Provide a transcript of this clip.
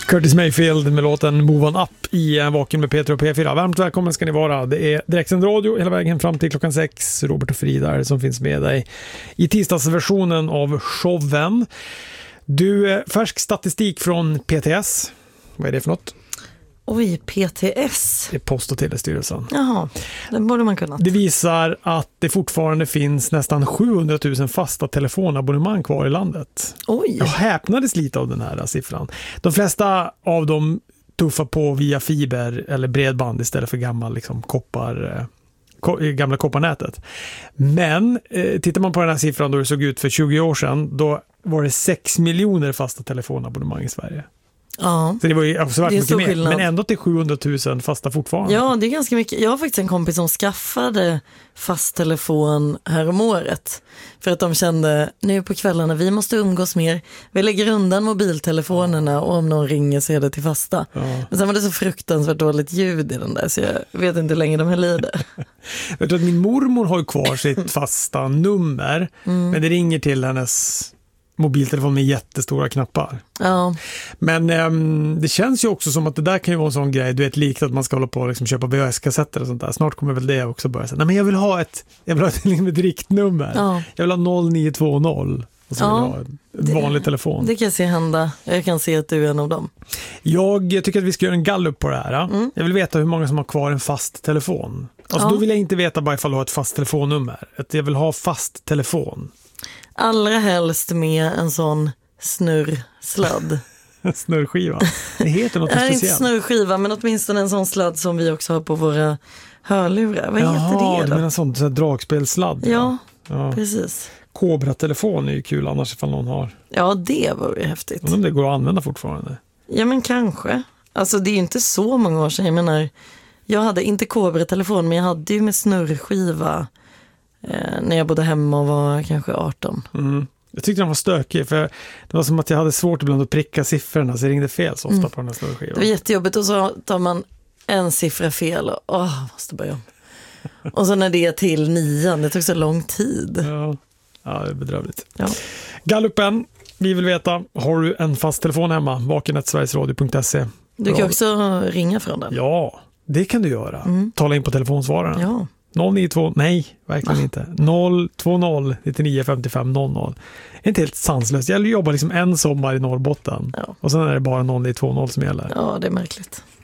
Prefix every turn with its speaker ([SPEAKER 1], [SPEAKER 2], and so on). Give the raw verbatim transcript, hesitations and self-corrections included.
[SPEAKER 1] Curtis Mayfield med låten Move On Up i en Vaken med Peter och P fyra. Varmt välkommen ska ni vara. Det är direktsänd radio hela vägen fram till klockan sex. Robert och Frida som finns med dig i tisdagsversionen av showen. Du, färsk statistik från P T S. Vad är det för något?
[SPEAKER 2] Oj, P T S.
[SPEAKER 1] Det är Post- och telestyrelsen.
[SPEAKER 2] Jaha, det borde man kunna.
[SPEAKER 1] Det visar att det fortfarande finns nästan sjuhundratusen fasta telefonabonnemang kvar i landet.
[SPEAKER 2] Oj.
[SPEAKER 1] Jag häpnades lite av den här siffran. De flesta av dem tuffar på via fiber eller bredband istället för gammal liksom, koppar, ko, gamla kopparnätet. Men eh, tittar man på den här siffran då det såg ut för tjugo år sedan, då var det sex miljoner fasta telefonabonnemang i Sverige.
[SPEAKER 2] Ja,
[SPEAKER 1] så det var ju avsevärt mycket mer,
[SPEAKER 2] skillnad.
[SPEAKER 1] men ändå till sjuhundratusen fasta fortfarande.
[SPEAKER 2] Ja, det är ganska mycket. Jag har faktiskt en kompis som skaffade fast telefon här om året för att de kände, nu på kvällarna vi måste umgås mer, vi lägger undan mobiltelefonerna och om någon ringer så är det till fasta. Ja. Men sen var det så fruktansvärt dåligt ljud i den där så jag vet inte hur länge de höll i det.
[SPEAKER 1] Jag tror att min mormor har ju kvar sitt fasta nummer, mm. men det ringer till hennes mobiltelefon med jättestora knappar.
[SPEAKER 2] Ja.
[SPEAKER 1] Men äm, det känns ju också som att det där kan ju vara en sån grej, du vet, likt att man ska hålla på och liksom köpa V H S-kassetter och sånt där. Snart kommer väl det också börja säga, nej men jag vill ha ett, jag vill ha ett, liksom ett riktnummer. Ja. Jag vill ha noll nio två noll och så
[SPEAKER 2] ja,
[SPEAKER 1] vill jag ha en det, vanlig telefon.
[SPEAKER 2] Det kan jag se hända. Jag kan se att du är en av dem.
[SPEAKER 1] Jag tycker att vi ska göra en gallup på det här. Mm. Jag vill veta hur många som har kvar en fast telefon. Alltså ja. Då vill jag inte veta bara ifall du har ett fast telefonnummer. Att jag vill ha fast telefon.
[SPEAKER 2] Allra helst med en sån snurrsladd.
[SPEAKER 1] Snurrskiva. Det heter något
[SPEAKER 2] Nej,
[SPEAKER 1] speciellt.
[SPEAKER 2] Inte snurrskiva, men åtminstone en sån sladd som vi också har på våra hörlurar. Vad
[SPEAKER 1] Jaha,
[SPEAKER 2] heter det då?
[SPEAKER 1] Du menar sånt så här dragspelsladd?
[SPEAKER 2] Ja, ja, precis.
[SPEAKER 1] Cobra-telefon är ju kul annars ifall någon har.
[SPEAKER 2] Ja, det var ju häftigt.
[SPEAKER 1] Men om det går att använda fortfarande.
[SPEAKER 2] Ja, men kanske. Alltså det är ju inte så många år sedan. Jag menar, jag hade inte Cobra-telefon, men jag hade ju med snurrskiva Eh, när jag bodde hemma och var kanske arton.
[SPEAKER 1] Mm. Jag tyckte den var stökig för det var som att jag hade svårt ibland att pricka siffrorna så jag ringde fel så ofta mm. på den här snurrskivan.
[SPEAKER 2] Det var jättejobbigt och så tar man en siffra fel och åh, måste börja om. Och så när det är till nian, det tog så lång tid.
[SPEAKER 1] Ja, ja det är bedrövligt.
[SPEAKER 2] Ja.
[SPEAKER 1] Gallupen, vi vill veta, har du en fast telefon hemma? vaken snabel-a sverigesradio punkt se.
[SPEAKER 2] Du kan också ringa från den.
[SPEAKER 1] Ja, det kan du göra. Mm. Tala in på telefonsvararen.
[SPEAKER 2] Ja.
[SPEAKER 1] noll nio två, nej, verkligen ah. inte. noll två noll nittionio femtiofem noll noll. Det är inte helt sanslöst. Jag jobbar liksom en sommar i Norrbotten. Ja. Och sen är det bara noll nio två noll som gäller.
[SPEAKER 2] Ja, det är märkligt.